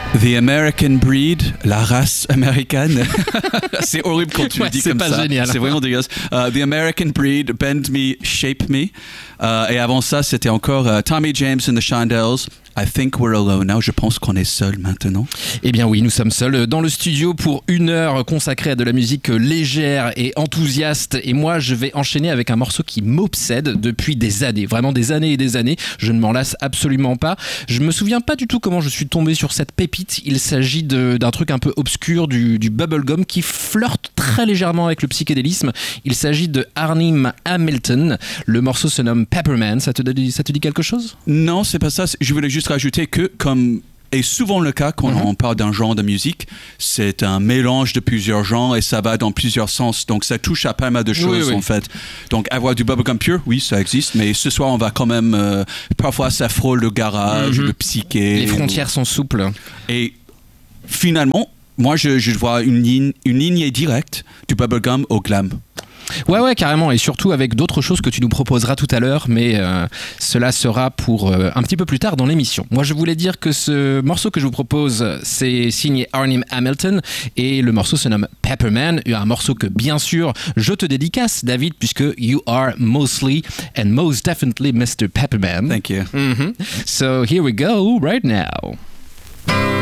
The American Breed, la race américaine. C'est horrible quand tu le dis comme ça. C'est pas génial. C'est vraiment dégueulasse. The American Breed, Bend Me, Shape Me. Et avant ça, c'était encore Tommy James and the Shondells. I think we're alone now. Je pense qu'on est seul maintenant. Eh bien oui, nous sommes seuls dans le studio pour 1 heure consacrée à de la musique légère et enthousiaste. Et moi, je vais enchaîner avec un morceau qui m'obsède depuis des années. Vraiment des années et des années. Je ne m'en lasse absolument pas. Je me souviens pas du tout comment je suis tombé sur cette pépite. Il s'agit d'un truc un peu obscur, du bubblegum qui flirte très légèrement avec le psychédélisme. Il s'agit de Arnim Hamilton. Le morceau se nomme Pepperman. Ça te dit quelque chose ? Non, c'est pas ça. Je voulais juste rajouter que, comme est souvent le cas quand on parle d'un genre de musique, c'est un mélange de plusieurs genres et ça va dans plusieurs sens. Donc ça touche à pas mal de choses en fait. Donc avoir du bubblegum pur, oui, ça existe, mais ce soir on va quand même... parfois ça frôle le garage, le psyché. Les frontières sont souples. Et finalement, moi je vois une lignée directe du bubblegum au glam. Ouais, carrément, et surtout avec d'autres choses que tu nous proposeras tout à l'heure, mais cela sera pour un petit peu plus tard dans l'émission. Moi, je voulais dire que ce morceau que je vous propose, c'est signé Arnim Hamilton, et le morceau se nomme Pepperman, un morceau que, bien sûr, je te dédicace, David, puisque you are mostly and most definitely Mr. Pepperman. Thank you. So here we go right now.